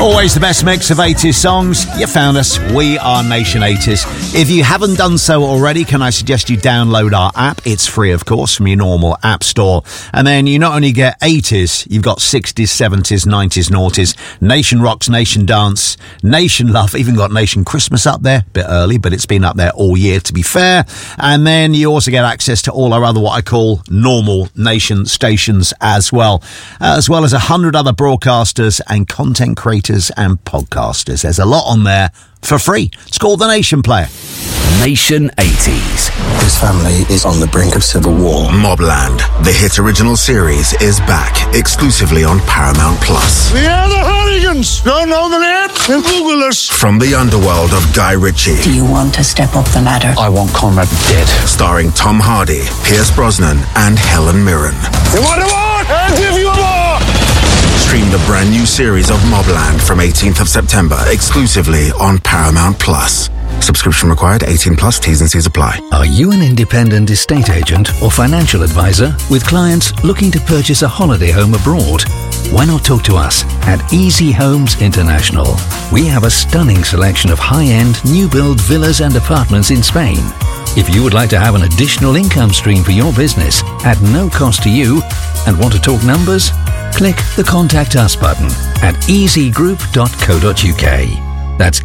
Always the best mix of 80s songs. You found us. We are Nation 80s. If you haven't done so already, can I suggest you download our app? It's free, of course, from your normal app store. And then you not only get 80s, you've got 60s, 70s, 90s, noughties, Nation Rocks, Nation Dance, Nation Love, even got Nation Christmas up there. Bit early, but it's been up there all year, to be fair. And then you also get access to all our other, what I call, normal Nation stations as well as 100 other broadcasters and content creators and podcasters. There's a lot on there for free. It's called The Nation Player. Nation 80s. This family is on the brink of civil war. Mobland, the hit original series, is back exclusively on Paramount Plus. We are the Hooligans. Don't know the name? Then Google us. From the underworld of Guy Ritchie. Do you want to step up the ladder? I want Conrad dead. Starring Tom Hardy, Pierce Brosnan, and Helen Mirren. You want a war? I'll give you a war. Stream the brand new series of Mobland from 18th of September exclusively on Paramount Plus. Subscription required, 18 plus, T's and C's apply. Are you an independent estate agent or financial advisor with clients looking to purchase a holiday home abroad? Why not talk to us at Easy Homes International? We have a stunning selection of high-end, new-build villas and apartments in Spain. If you would like to have an additional income stream for your business at no cost to you and want to talk numbers, click the Contact Us button at easygroup.co.uk. That's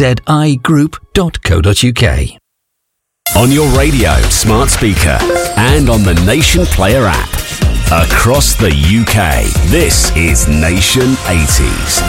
ezigroup.co.uk. On your radio, smart speaker, and on the Nation Player app. Across the UK, this is Nation 80s.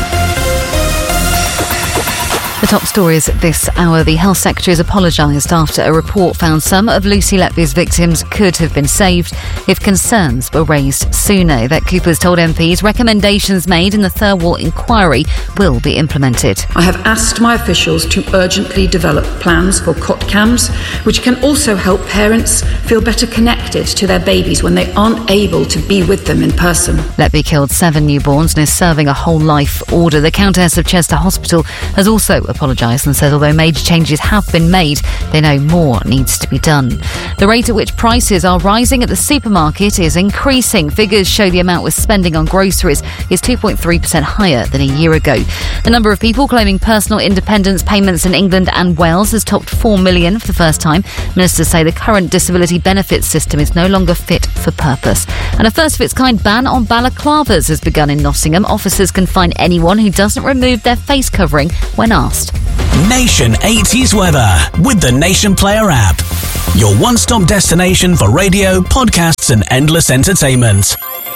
The top stories this hour. The Health Secretary has apologised after a report found some of Lucy Letby's victims could have been saved if concerns were raised sooner. That Cooper's told MPs recommendations made in the Thirlwall inquiry will be implemented. I have asked my officials to urgently develop plans for cot cams, which can also help parents feel better connected to their babies when they aren't able to be with them in person. Letby killed 7 newborns and is serving a whole life order. The Countess of Chester Hospital has also apologised and said although major changes have been made, they know more needs to be done. The rate at which prices are rising at the supermarket is increasing. Figures show the amount we're spending on groceries is 2.3% higher than a year ago. The number of people claiming personal independence payments in England and Wales has topped 4 million for the first time. Ministers say the current disability benefits system is no longer fit for purpose. And a first-of-its-kind ban on balaclavas has begun in Nottingham. Officers can fine anyone who doesn't remove their face covering when asked. Nation 80s weather with the Nation Player app. Your one-stop destination for radio, podcasts and endless entertainment.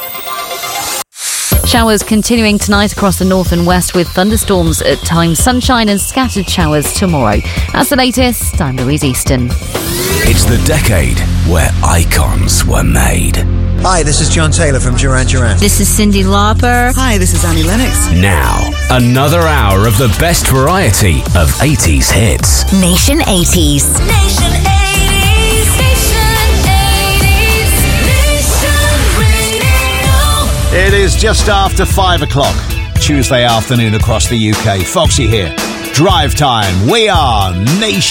Showers continuing tonight across the north and west with thunderstorms at times, sunshine and scattered showers tomorrow. That's the latest. I'm Louise Easton. It's the decade where icons were made. Hi, this is John Taylor from Duran Duran. This is Cyndi Lauper. Hi, this is Annie Lennox. Now, another hour of the best variety of 80s hits. Nation 80s. Nation 80s. Nation 80s. Nation Radio. It is just after 5 o'clock, Tuesday afternoon across the UK. Foxy here. Drive time. We are Nation.